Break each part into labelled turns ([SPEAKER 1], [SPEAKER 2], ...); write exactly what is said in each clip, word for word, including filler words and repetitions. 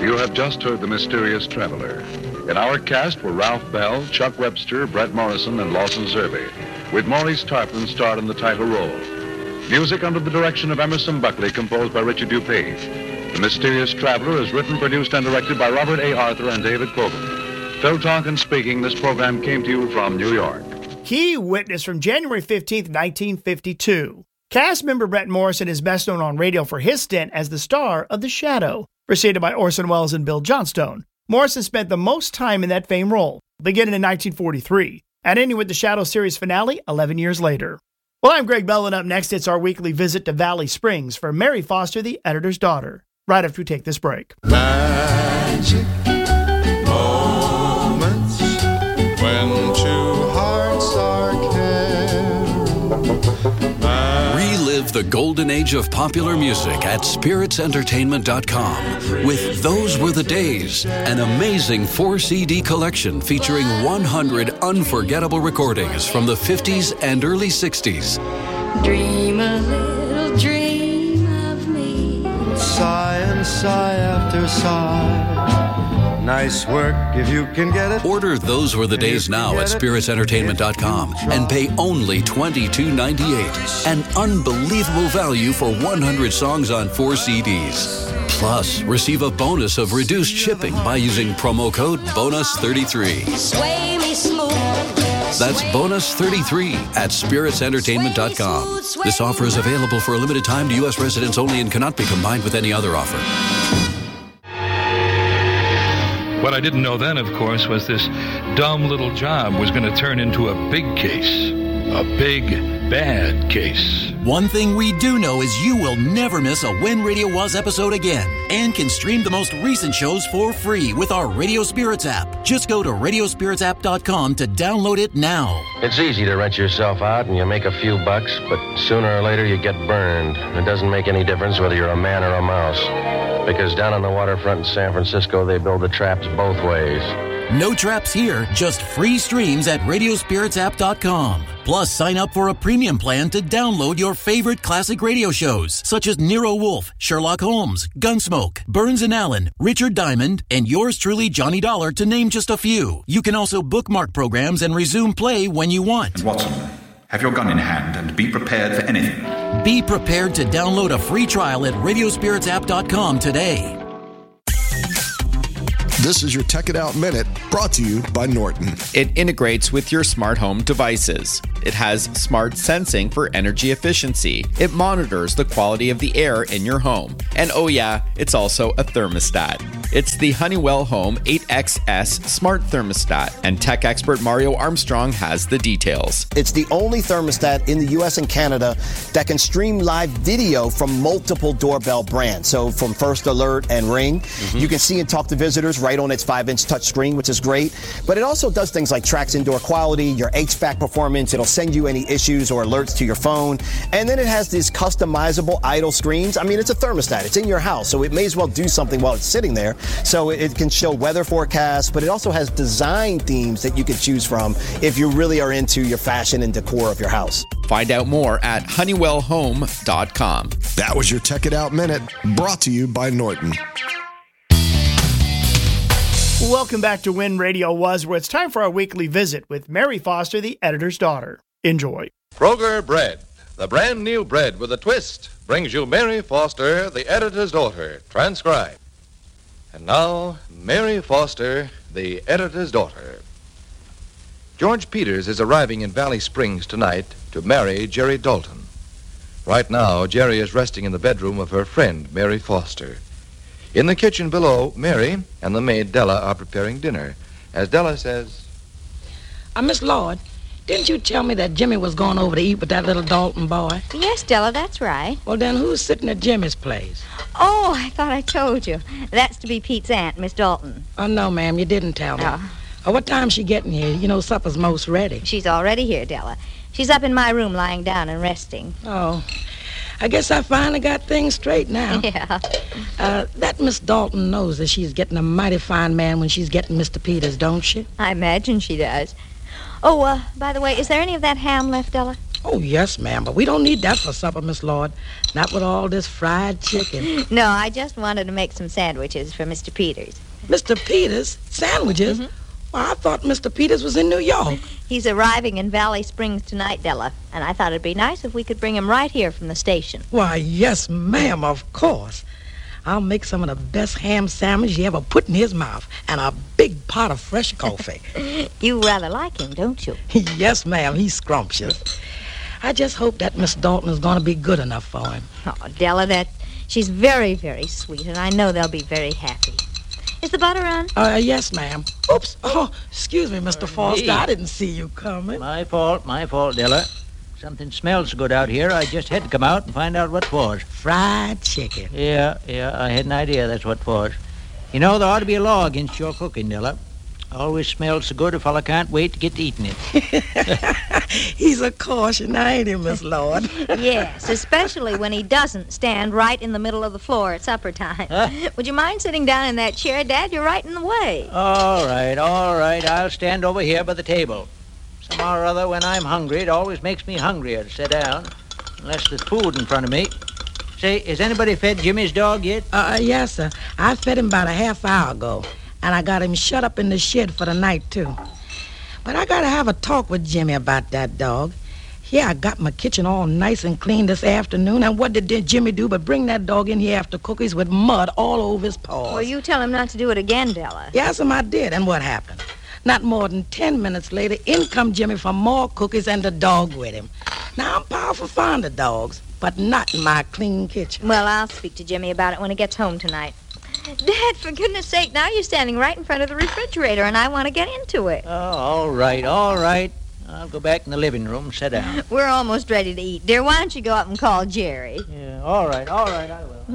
[SPEAKER 1] You have just heard The Mysterious Traveler. In our cast were Ralph Bell, Chuck Webster, Brett Morrison, and Lawson Zerbe, with Maurice Tarplin starred in the title role. Music under the direction of Emerson Buckley, composed by Richard Dupé. The Mysterious Traveler is written, produced, and directed by Robert A. Arthur and David Cogan. Phil Tonkin speaking. This program came to you from New York.
[SPEAKER 2] Key witness from January fifteenth, nineteen fifty-two. Cast member Brett Morrison is best known on radio for his stint as the star of The Shadow, preceded by Orson Welles and Bill Johnstone. Morrison spent the most time in that famed role, beginning in nineteen forty-three, and ending with the Shadow series finale eleven years later. Well, I'm Greg Bell, and up next it's our weekly visit to Valley Springs for Mary Foster, the editor's daughter, right after we take this break.
[SPEAKER 3] Magic moments when two hearts are caring.
[SPEAKER 4] Relive the golden age of popular music at spirits entertainment dot com with Those Were the Days, an amazing four C D collection featuring one hundred unforgettable recordings from the fifties and early sixties.
[SPEAKER 5] Dream a little dream of me.
[SPEAKER 3] Sigh and sigh after sigh. Nice work if you can get it.
[SPEAKER 4] Order Those Were the Days now at spirits entertainment dot com and pay only twenty-two ninety-eight. An unbelievable value for one hundred songs on four C Ds. Plus, receive a bonus of reduced shipping by using promo code bonus thirty-three.
[SPEAKER 5] Sway me smooth.
[SPEAKER 4] That's bonus thirty-three at spirits entertainment dot com. This offer is available for a limited time to U S residents only and cannot be combined with any other offer.
[SPEAKER 6] What I didn't know then, of course, was this dumb little job was going to turn into a big case. A big, bad case.
[SPEAKER 7] One thing we do know is you will never miss a When Radio Was episode again and can stream the most recent shows for free with our Radio Spirits app. Just go to radio spirits app dot com to download it now.
[SPEAKER 8] It's easy to rent yourself out and you make a few bucks, but sooner or later you get burned. It doesn't make any difference whether you're a man or a mouse, because down on the waterfront in San Francisco, they build the traps both ways.
[SPEAKER 7] No traps here, just free streams at radio spirits app dot com. Plus, sign up for a premium plan to download your favorite classic radio shows, such as Nero Wolfe, Sherlock Holmes, Gunsmoke, Burns and Allen, Richard Diamond, and yours truly, Johnny Dollar, to name just a few. You can also bookmark programs and resume play when you want.
[SPEAKER 9] And Watson, have your gun in hand and be prepared for anything.
[SPEAKER 7] Be prepared to download a free trial at radio spirits app dot com today.
[SPEAKER 10] This is your Tech It Out Minute, brought to you by Norton.
[SPEAKER 11] It integrates with your smart home devices. It has smart sensing for energy efficiency. It monitors the quality of the air in your home. And oh yeah, it's also a thermostat. It's the Honeywell Home eight X S Smart Thermostat, and tech expert Mario Armstrong has the details.
[SPEAKER 12] It's the only thermostat in the U S and Canada that can stream live video from multiple doorbell brands. So from First Alert and Ring, mm-hmm. you can see and talk to visitors right on its five inch touchscreen, which is great. But it also does things like tracks indoor quality, your H V A C performance. It'll send you any issues or alerts to your phone. And then it has these customizable idle screens. I mean, it's a thermostat. It's in your house, so it may as well do something while it's sitting there. So it can show weather forecasts, but it also has design themes that you can choose from if you really are into your fashion and decor of your house.
[SPEAKER 11] Find out more at honeywell home dot com.
[SPEAKER 10] That was your Tech It Out Minute, brought to you by Norton.
[SPEAKER 2] Welcome back to When Radio Was, where it's time for our weekly visit with Mary Foster, the editor's daughter. Enjoy.
[SPEAKER 13] Kroger Bread, the brand new bread with a twist, brings you Mary Foster, the editor's daughter, transcribed. And now, Mary Foster, the editor's daughter. George Peters is arriving in Valley Springs tonight to marry Jerry Dalton. Right now, Jerry is resting in the bedroom of her friend, Mary Foster. In the kitchen below, Mary and the maid Della are preparing dinner. As Della says,
[SPEAKER 14] uh, Miss Lord, didn't you tell me that Jimmy was going over to eat with that little Dalton boy?
[SPEAKER 15] Yes, Della, that's right.
[SPEAKER 14] Well, then who's sitting at Jimmy's place?
[SPEAKER 15] Oh, I thought I told you. That's to be Pete's aunt, Miss Dalton.
[SPEAKER 14] Oh, no, ma'am, you didn't tell me.
[SPEAKER 15] Oh.
[SPEAKER 14] Uh, what time's she getting here? You know, supper's most ready.
[SPEAKER 15] She's already here, Della. She's up in my room lying down and resting.
[SPEAKER 14] Oh, I guess I finally got things straight now.
[SPEAKER 15] Yeah.
[SPEAKER 14] Uh, that Miss Dalton knows that she's getting a mighty fine man when she's getting Mister Peters, don't she?
[SPEAKER 15] I imagine she does. Oh, uh, by the way, is there any of that ham left, Della?
[SPEAKER 14] Oh, yes, ma'am, but we don't need that for supper, Miss Lord. Not with all this fried chicken.
[SPEAKER 15] No, I just wanted to make some sandwiches for Mister Peters.
[SPEAKER 14] Mister Peters? Sandwiches? Mm-hmm. Well, I thought Mister Peters was in New York.
[SPEAKER 15] He's arriving in Valley Springs tonight, Della, and I thought it'd be nice if we could bring him right here from the station.
[SPEAKER 14] Why, yes, ma'am, of course. I'll make some of the best ham sandwich he ever put in his mouth, and a big pot of fresh coffee.
[SPEAKER 15] You rather like him, don't you?
[SPEAKER 14] Yes, ma'am, he's scrumptious. I just hope that Miss Dalton is going to be good enough for him.
[SPEAKER 15] Oh, Della, that she's very, very sweet, and I know they'll be very happy. Is the butter on?
[SPEAKER 14] Uh, yes, ma'am. Oops. Oh, excuse me, Mister Foster. I didn't see you coming.
[SPEAKER 16] My fault, my fault, Della. Something smells good out here. I just had to come out and find out what it was.
[SPEAKER 14] Fried chicken.
[SPEAKER 16] Yeah, yeah, I had an idea that's what it was. You know, there ought to be a law against your cooking, Della. Always smells so good a fella can't wait to get to eating it.
[SPEAKER 14] He's a caution, ain't he, Miss Lord?
[SPEAKER 15] Yes, especially when he doesn't stand right in the middle of the floor at supper time. Huh? Would you mind sitting down in that chair, Dad? You're right in the way.
[SPEAKER 16] All right, all right. I'll stand over here by the table. Somehow or other, when I'm hungry, it always makes me hungrier to sit down, unless there's food in front of me. Say, has anybody fed Jimmy's dog yet?
[SPEAKER 14] Uh, yes, sir. I fed him about a half hour ago, and I got him shut up in the shed for the night, too. But I gotta have a talk with Jimmy about that dog. Yeah, I got my kitchen all nice and clean this afternoon, and what did Jimmy do but bring that dog in here after cookies with mud all over his paws?
[SPEAKER 15] Well, you tell him not to do it again, Della.
[SPEAKER 14] Yes, ma'am, I did, and what happened? Not more than ten minutes later, in come Jimmy for more cookies and the dog with him. Now, I'm powerful fond of dogs, but not in my clean kitchen.
[SPEAKER 15] Well, I'll speak to Jimmy about it when he gets home tonight. Dad, for goodness sake, now you're standing right in front of the refrigerator, and I want to get into it.
[SPEAKER 16] Oh, all right, all right. I'll go back in the living room and sit down.
[SPEAKER 15] We're almost ready to eat. Dear, why don't you go up and call Jerry?
[SPEAKER 16] Yeah, all right, all right, I will.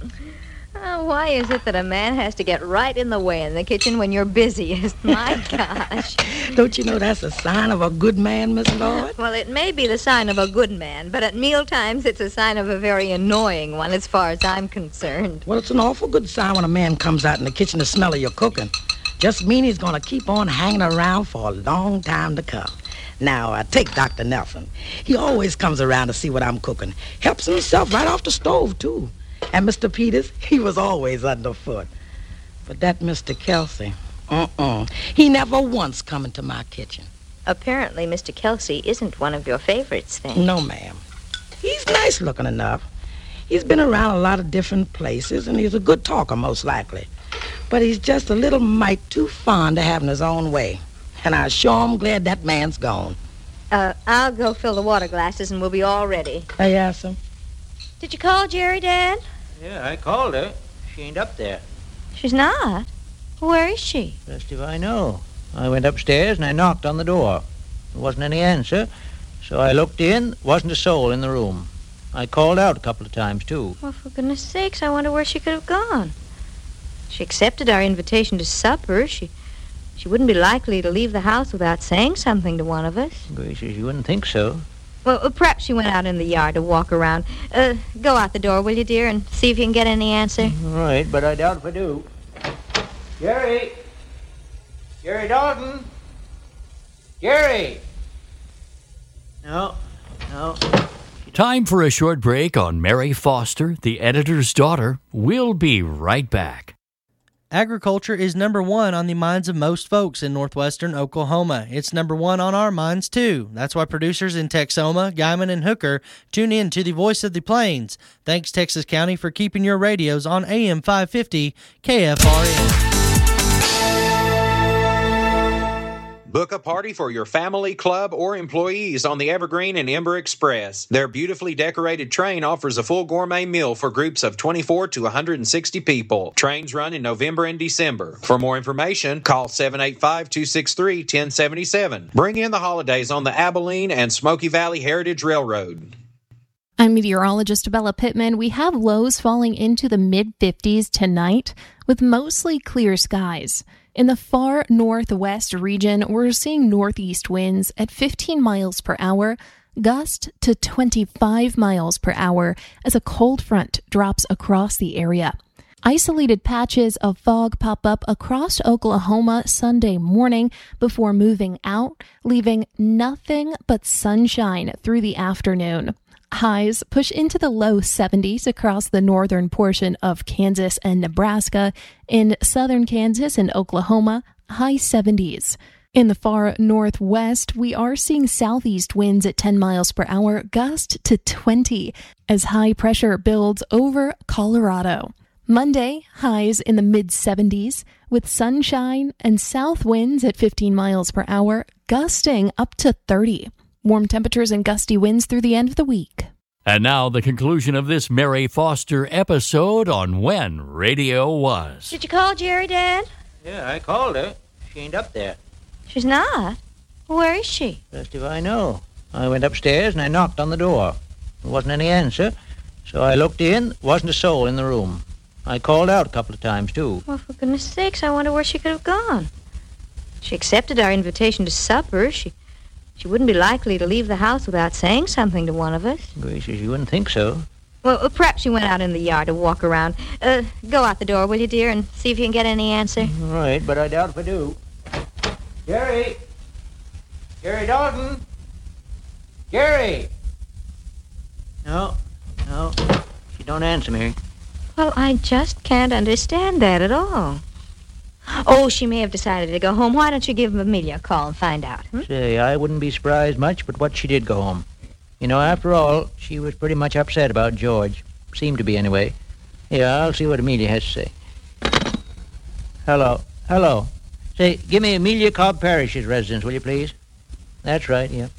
[SPEAKER 15] Oh, why is it that a man has to get right in the way in the kitchen when you're busiest? My gosh.
[SPEAKER 14] Don't you know that's a sign of a good man, Miss Lord?
[SPEAKER 15] Well, it may be the sign of a good man, but at meal times it's a sign of a very annoying one as far as I'm concerned.
[SPEAKER 14] Well, it's an awful good sign when a man comes out in the kitchen to smell of your cooking. Just mean he's going to keep on hanging around for a long time to come. Now, uh, take Doctor Nelson. He always comes around to see what I'm cooking. Helps himself right off the stove, too. And Mister Peters, he was always underfoot. But that Mister Kelsey, uh-uh. He never once come into my kitchen.
[SPEAKER 15] Apparently, Mister Kelsey isn't one of your favorites, then.
[SPEAKER 14] No, ma'am. He's nice looking enough. He's been around a lot of different places, and he's a good talker, most likely. But he's just a little mite too fond of having his own way. And I sure am glad that man's gone.
[SPEAKER 15] Uh, I'll go fill the water glasses, and we'll be all ready.
[SPEAKER 14] I asked him.
[SPEAKER 15] Did you call Jerry, Dad?
[SPEAKER 16] Yeah, I called her. She ain't up there.
[SPEAKER 15] She's not? Where is she?
[SPEAKER 16] Best if I know. I went upstairs and I knocked on the door. There wasn't any answer, so I looked in. Wasn't a soul in the room. I called out a couple of times, too.
[SPEAKER 15] Well, for goodness sakes, I wonder where she could have gone. She accepted our invitation to supper. She she wouldn't be likely to leave the house without saying something to one of us.
[SPEAKER 16] Gracious, you wouldn't think so.
[SPEAKER 15] Well, perhaps she went out in the yard to walk around. Uh, go out the door, will you, dear, and see if you can get any answer?
[SPEAKER 16] All right, but I doubt if I do. Jerry! Jerry Dalton! Jerry! No, no.
[SPEAKER 17] Time for a short break on Mary Foster, the editor's daughter. We'll be right back.
[SPEAKER 18] Agriculture is number one on the minds of most folks in northwestern Oklahoma. It's number one on our minds, too. That's why producers in Texoma, Guyman, and Hooker tune in to the Voice of the Plains. Thanks, Texas County, for keeping your radios on A M five fifty K F R N.
[SPEAKER 19] Book a party for your family, club, or employees on the Evergreen and Ember Express. Their beautifully decorated train offers a full gourmet meal for groups of twenty-four to one hundred sixty people. Trains run in November and December. For more information, call seven eight five, two six three, one zero seven seven. Bring in the holidays on the Abilene and Smoky Valley Heritage Railroad.
[SPEAKER 20] I'm meteorologist Bella Pittman. We have lows falling into the mid fifties tonight with mostly clear skies. In the far northwest region, we're seeing northeast winds at fifteen miles per hour, gust to twenty-five miles per hour as a cold front drops across the area. Isolated patches of fog pop up across Oklahoma Sunday morning before moving out, leaving nothing but sunshine through the afternoon. Highs push into the low seventies across the northern portion of Kansas and Nebraska. In southern Kansas and Oklahoma, high seventies. In the far northwest, we are seeing southeast winds at ten miles per hour, gust to twenty, as high pressure builds over Colorado. Monday, highs in the mid-seventies, with sunshine and south winds at fifteen miles per hour, gusting up to thirty. Warm temperatures and gusty winds through the end of the week.
[SPEAKER 17] And now the conclusion of this Mary Foster episode on When Radio Was.
[SPEAKER 15] Did you call Jerry, Dad?
[SPEAKER 16] Yeah, I called her. She ain't up there.
[SPEAKER 15] She's not? Where is she?
[SPEAKER 16] Best if I know. I went upstairs and I knocked on the door. There wasn't any answer, so I looked in. Wasn't a soul in the room. I called out a couple of times, too.
[SPEAKER 15] Well, for goodness sakes, I wonder where she could have gone. She accepted our invitation to supper. She she wouldn't be likely to leave the house without saying something to one of us.
[SPEAKER 16] Gracious, you wouldn't think so.
[SPEAKER 15] Well, uh, perhaps she went out in the yard to walk around. Uh, go out the door, will you, dear, and see if you can get any answer?
[SPEAKER 16] All right, but I doubt if I do. Jerry! Jerry Dalton! Jerry! No, no, she don't answer me.
[SPEAKER 15] Well, I just can't understand that at all. Oh, she may have decided to go home. Why don't you give Amelia a call and find out? Hmm?
[SPEAKER 16] Say, I wouldn't be surprised much, but what she did go home. You know, after all, she was pretty much upset about George. Seemed to be, anyway. Yeah, I'll see what Amelia has to say. Hello. Hello. Say, give me Amelia Cobb Parrish's residence, will you, please? That's right, yeah.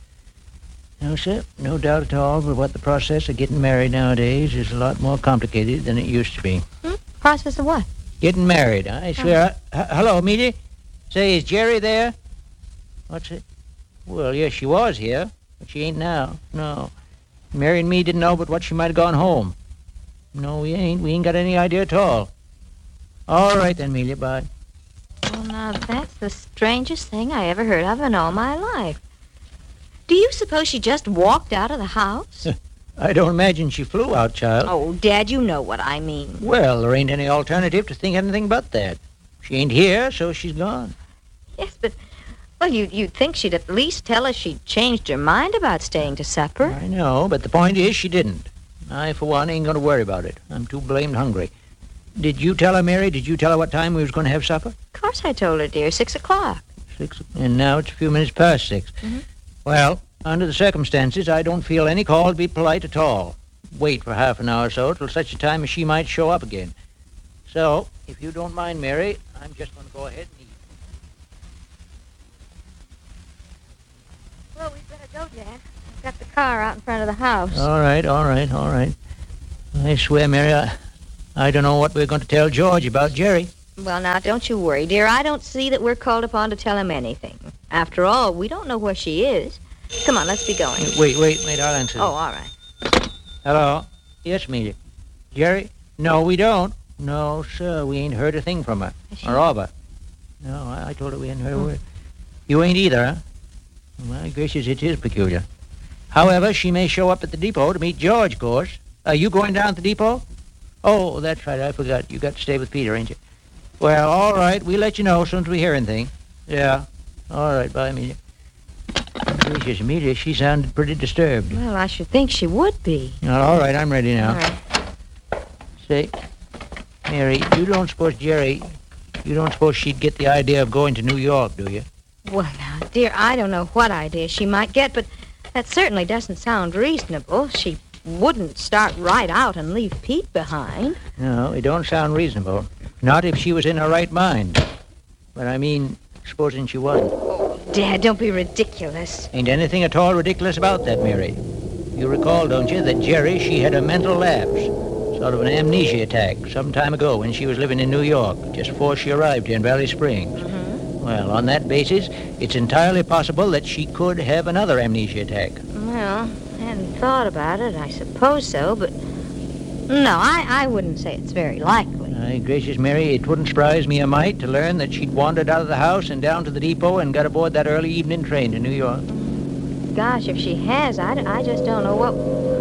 [SPEAKER 16] No, sir, no doubt at all but what the process of getting married nowadays is a lot more complicated than it used to be.
[SPEAKER 15] Hmm? Process of what?
[SPEAKER 16] Getting married, I swear. Oh. H- hello, Amelia? Say, is Jerry there? What's it? Well, yes, she was here, but she ain't now. No. Mary and me didn't know but what she might have gone home. No, we ain't. We ain't got any idea at all. All right, then, Amelia, bye.
[SPEAKER 15] Well, now, that's the strangest thing I ever heard of in all my life. Do you suppose she just walked out of the house?
[SPEAKER 16] I don't imagine she flew out, child.
[SPEAKER 15] Oh, Dad, you know what I mean.
[SPEAKER 16] Well, there ain't any alternative to think anything but that. She ain't here, so she's gone.
[SPEAKER 15] Yes, but, well, you, you'd think she'd at least tell us she'd changed her mind about staying to supper.
[SPEAKER 16] I know, but the point is she didn't. I, for one, ain't going to worry about it. I'm too blamed hungry. Did you tell her, Mary? Did you tell her what time we was going to have supper?
[SPEAKER 15] Of course I told her, dear. Six o'clock.
[SPEAKER 16] Six, and now it's a few minutes past six.
[SPEAKER 15] Mm-hmm.
[SPEAKER 16] Well, under the circumstances, I don't feel any call to be polite at all. Wait for half an hour or so till such a time as she might show up again. So, if you don't mind, Mary, I'm just going to go ahead and eat.
[SPEAKER 15] Well, we'd better go, Dad. I've got the car out in front of the house.
[SPEAKER 16] All right, all right, all right. I swear, Mary, I, I don't know what we're going to tell George about Jerry.
[SPEAKER 15] Well, now, don't you worry, dear. I don't see that we're called upon to tell him anything. After all, we don't know where she is. Come on, let's be going.
[SPEAKER 16] Wait, wait, wait, I'll answer.
[SPEAKER 15] Oh, all right.
[SPEAKER 16] Hello? Yes, Amelia. Jerry? No, we don't. No, sir, we ain't heard a thing from her. Or of her. No, I, I told her we hadn't heard a word. You ain't either, huh? My gracious, it is peculiar. However, she may show up at the depot to meet George, of course. Are you going down to the depot? Oh, that's right, I forgot. You got to stay with Peter, ain't you? Well, all right, we'll let you know as soon as we hear anything. Yeah. All right, bye, Amelia. Gracious, Amelia, she sounded pretty disturbed.
[SPEAKER 15] Well, I should think she would be.
[SPEAKER 16] Well, all right, I'm ready now.
[SPEAKER 15] All right.
[SPEAKER 16] Say, Mary, you don't suppose Jerry, you don't suppose she'd get the idea of going to New York, do you?
[SPEAKER 15] Well, now, dear, I don't know what idea she might get, but that certainly doesn't sound reasonable. She wouldn't start right out and leave Pete behind.
[SPEAKER 16] No, it don't sound reasonable. Not if she was in her right mind. But I mean, supposing she wasn't.
[SPEAKER 15] Oh, Dad, don't be ridiculous.
[SPEAKER 16] Ain't anything at all ridiculous about that, Mary. You recall, don't you, that Jerry, she had a mental lapse. Sort of an amnesia attack some time ago when she was living in New York, just before she arrived here in Valley Springs.
[SPEAKER 15] Mm-hmm.
[SPEAKER 16] Well, on that basis, it's entirely possible that she could have another amnesia attack.
[SPEAKER 15] Well, I hadn't thought about it. I suppose so, but no, I, I wouldn't say it's very likely.
[SPEAKER 16] My gracious, Mary, it wouldn't surprise me a mite to learn that she'd wandered out of the house and down to the depot and got aboard that early evening train to New York.
[SPEAKER 15] Gosh, if she has, I, I just don't know what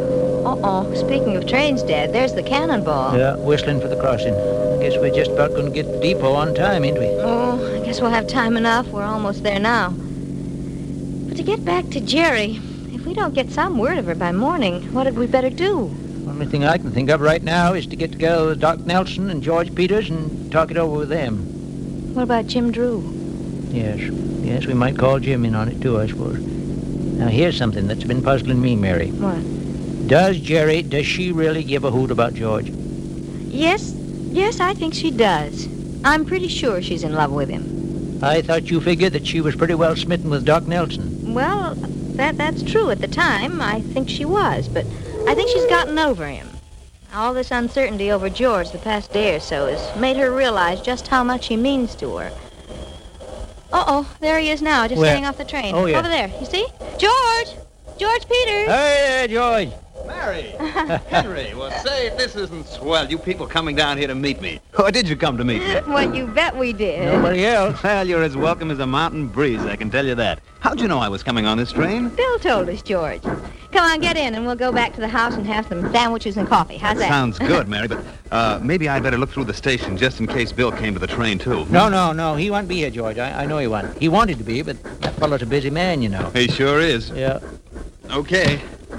[SPEAKER 15] Uh-oh. Speaking of trains, Dad, there's the Cannonball.
[SPEAKER 16] Yeah, whistling for the crossing. Guess we're just about going to get to the depot on time, ain't we?
[SPEAKER 15] Oh, I guess we'll have time enough. We're almost there now. But to get back to Jerry, if we don't get some word of her by morning, what had we better do?
[SPEAKER 16] Only thing I can think of right now is to get together with Doc Nelson and George Peters and talk it over with them.
[SPEAKER 15] What about Jim Drew?
[SPEAKER 16] Yes, yes, we might call Jim in on it too, I suppose. Now, here's something that's been puzzling me, Mary.
[SPEAKER 15] What?
[SPEAKER 16] Does Jerry, does she really give a hoot about George?
[SPEAKER 15] Yes, yes, I think she does. I'm pretty sure she's in love with him.
[SPEAKER 16] I thought you figured that she was pretty well smitten with Doc Nelson.
[SPEAKER 15] Well, that that's true at the time. I think she was, but I think she's gotten over him. All this uncertainty over George the past day or so has made her realize just how much he means to her. Uh-oh, there he is now, just
[SPEAKER 16] Where?
[SPEAKER 15] getting off the train.
[SPEAKER 16] Oh, yeah.
[SPEAKER 15] Over there, you see? George! George Peters!
[SPEAKER 16] Hey there, George!
[SPEAKER 21] Mary! Henry, well, say, if this isn't swell, you people coming down here to meet me. Or did you come to meet me?
[SPEAKER 15] Well, you bet we did.
[SPEAKER 16] Nobody else.
[SPEAKER 21] Well, you're as welcome as a mountain breeze, I can tell you that. How'd you know I was coming on this train?
[SPEAKER 15] Bill told us, George. Come on, get in, and we'll go back to the house and have some sandwiches and coffee. How's that?
[SPEAKER 21] Sounds good, Mary, but uh, maybe I'd better look through the station just in case Bill came to the train, too.
[SPEAKER 16] No, no, no, he won't be here, George. I, I know he won't. He wanted to be, but that fellow's a busy man, you know.
[SPEAKER 21] He sure is.
[SPEAKER 16] Yeah.
[SPEAKER 21] Okay.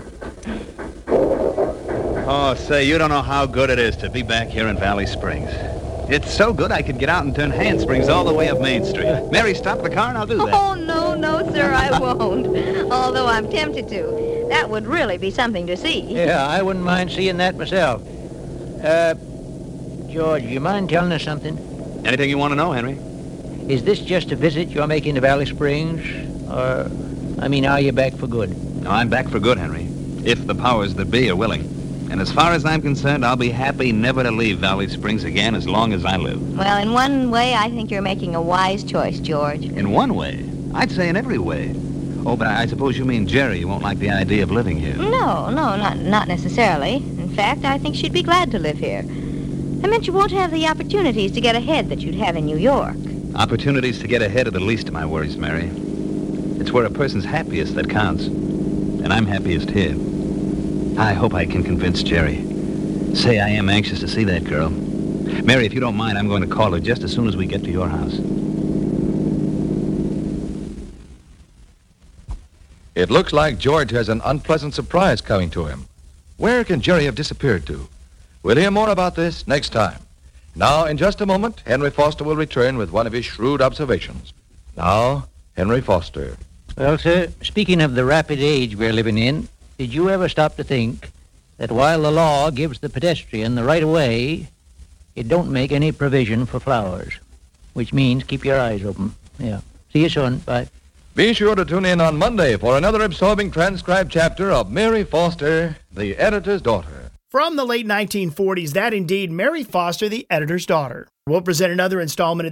[SPEAKER 21] Oh, say, you don't know how good it is to be back here in Valley Springs. It's so good I could get out and turn handsprings all the way up Main Street. Mary, stop the car and I'll do that.
[SPEAKER 15] Oh, no, no, sir, I won't. Although I'm tempted to. That would really be something to see.
[SPEAKER 16] Yeah, I wouldn't mind seeing that myself. Uh, George, you mind telling us something?
[SPEAKER 21] Anything you want to know, Henry?
[SPEAKER 16] Is this just a visit you're making to Valley Springs? Or, I mean, are you back for good?
[SPEAKER 21] No, I'm back for good, Henry. If the powers that be are willing. And as far as I'm concerned, I'll be happy never to leave Valley Springs again as long as I live.
[SPEAKER 15] Well, in one way, I think you're making a wise choice, George.
[SPEAKER 21] In one way? I'd say in every way. Oh, but I suppose you mean Jerry won't like the idea of living here.
[SPEAKER 15] No, no, not not necessarily. In fact, I think she'd be glad to live here. I meant you won't have the opportunities to get ahead that you'd have in New York.
[SPEAKER 21] Opportunities to get ahead are the least of my worries, Mary. It's where a person's happiest that counts. And I'm happiest here. I hope I can convince Jerry. Say, I am anxious to see that girl. Mary, if you don't mind, I'm going to call her just as soon as we get to your house.
[SPEAKER 13] It looks like George has an unpleasant surprise coming to him. Where can Jerry have disappeared to? We'll hear more about this next time. Now, in just a moment, Henry Foster will return with one of his shrewd observations. Now, Henry Foster.
[SPEAKER 16] Well, sir, speaking of the rapid age we're living in, did you ever stop to think that while the law gives the pedestrian the right of way, it don't make any provision for flowers, which means keep your eyes open. Yeah. See you soon. Bye.
[SPEAKER 13] Be sure to tune in on Monday for another absorbing transcribed chapter of Mary Foster, the Editor's Daughter.
[SPEAKER 2] From the late nineteen forties, that indeed Mary Foster, the Editor's Daughter. We'll present another installment